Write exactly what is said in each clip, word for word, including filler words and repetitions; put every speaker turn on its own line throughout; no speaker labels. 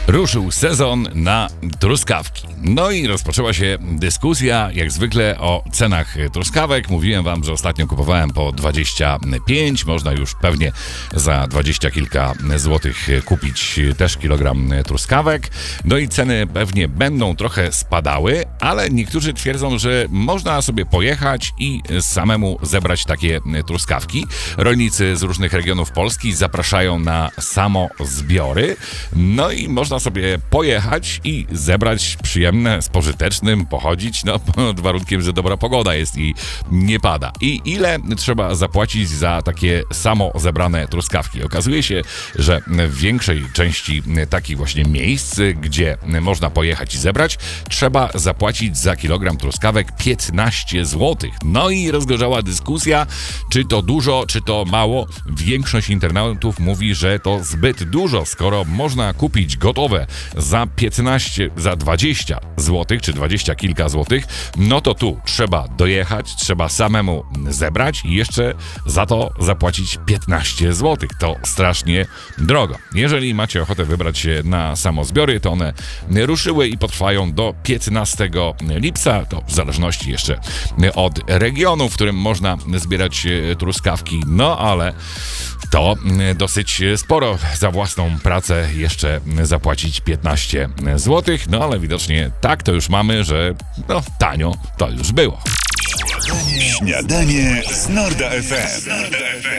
Ruszył sezon na truskawki. No i rozpoczęła się dyskusja, jak zwykle, o cenach truskawek. Mówiłem wam, że ostatnio kupowałem po dwadzieścia pięć. Można już pewnie za dwadzieścia kilka złotych kupić też kilogram truskawek. No i ceny pewnie będą trochę spadały, ale niektórzy twierdzą, że można sobie pojechać i samemu zebrać takie truskawki. Rolnicy z różnych regionów Polski zapraszają na samozbiory. No i można sobie pojechać i zebrać przyjemne, z pożytecznym, pochodzić, no pod warunkiem, że dobra pogoda jest i nie pada. I ile trzeba zapłacić za takie samo zebrane truskawki? Okazuje się, że w większej części takich właśnie miejsc, gdzie można pojechać i zebrać, trzeba zapłacić za kilogram truskawek piętnaście złotych. No i rozgorzała dyskusja, czy to dużo, czy to mało. Większość internautów mówi, że to zbyt dużo, skoro można kupić gotowe za piętnaście, za dwadzieścia złotych, czy dwadzieścia kilka złotych, no to tu trzeba dojechać, trzeba samemu zebrać i jeszcze za to zapłacić piętnaście złotych. To strasznie drogo. Jeżeli macie ochotę wybrać się na samozbiory, to one ruszyły i potrwają do piętnastego lipca, to w zależności jeszcze od regionu, w którym można zbierać truskawki, no ale to dosyć sporo za własną pracę jeszcze zapłacić piętnaście złotych, no ale widocznie tak to już mamy, że no tanio to już było.
Śniadanie z Norda F M.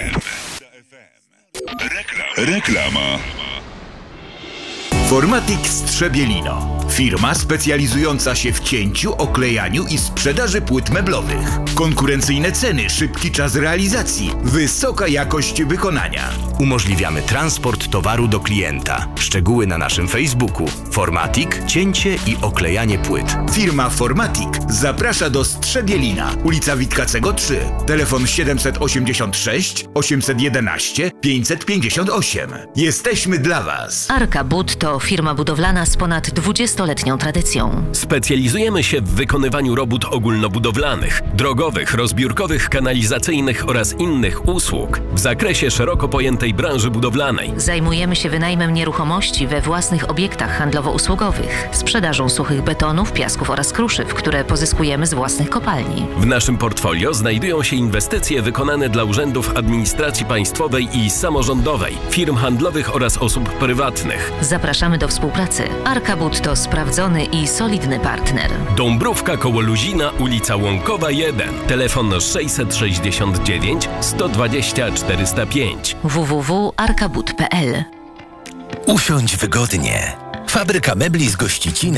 Reklama.
Formatik Strzebielino. Firma specjalizująca się w cięciu, oklejaniu i sprzedaży płyt meblowych. Konkurencyjne ceny, szybki czas realizacji, wysoka jakość wykonania. Umożliwiamy transport towaru do klienta. Szczegóły na naszym Facebooku. Formatik, cięcie i oklejanie płyt. Firma Formatik zaprasza do Strzebielina. Ulica Witkacego trzy. Telefon siedemset osiemdziesiąt sześć osiemset jedenaście pięćset pięćdziesiąt osiem. Jesteśmy dla Was.
Arka But to firma budowlana z ponad dwudziestoletnią tradycją.
Specjalizujemy się w wykonywaniu robót ogólnobudowlanych, drogowych, rozbiórkowych, kanalizacyjnych oraz innych usług w zakresie szeroko pojętej branży budowlanej.
Zajmujemy się wynajmem nieruchomości we własnych obiektach handlowo-usługowych, sprzedażą suchych betonów, piasków oraz kruszyw, które pozyskujemy z własnych kopalni.
W naszym portfolio znajdują się inwestycje wykonane dla urzędów administracji państwowej i samorządowej, firm handlowych oraz osób prywatnych.
Zapraszamy do współpracy. Arka But to sprawdzony i solidny partner.
Dąbrówka koło Luzina, ulica Łąkowa jeden. Telefon sześćset sześćdziesiąt dziewięć sto dwadzieścia czterysta pięć.
w w w kropka arka but kropka p l.
Usiądź wygodnie. Fabryka mebli z Gościcina